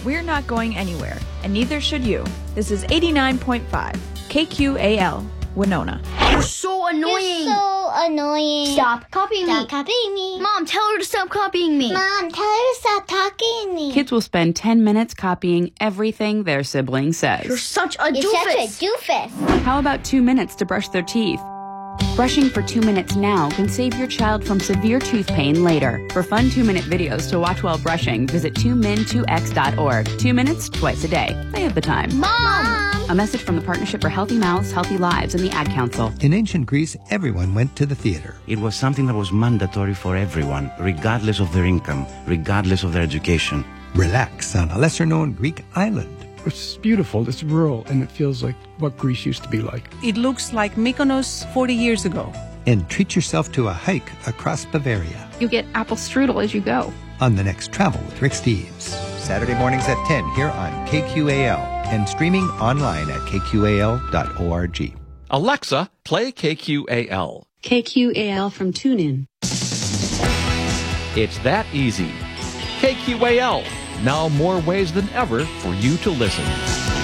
we're not going anywhere, and neither should you. This is 89.5 KQAL, Winona. You're so annoying. Stop copying me. Stop copying me. Mom, tell her to stop copying me. Mom, tell her to stop talking to me. Kids will spend 10 minutes copying everything their sibling says. You're such a You're doofus. such a doofus. How about 2 minutes to brush their teeth? Brushing for 2 minutes now can save your child from severe tooth pain later. For fun 2-minute videos to watch while brushing, visit 2min2x.org. 2 minutes, twice a day. They have the time. Mom! A message from the Partnership for Healthy Mouths, Healthy Lives, and the Ad Council. In ancient Greece, everyone went to the theater. It was something that was mandatory for everyone, regardless of their income, regardless of their education. Relax on a lesser-known Greek island. It's beautiful, it's rural, and it feels like what Greece used to be like. It looks like Mykonos 40 years ago. And treat yourself to a hike across Bavaria. You get apple strudel as you go. On the next Travel with Rick Steves. Saturday mornings at 10 here on KQAL and streaming online at kqal.org. Alexa, play KQAL. KQAL from TuneIn. It's that easy. KQAL. Now more ways than ever for you to listen.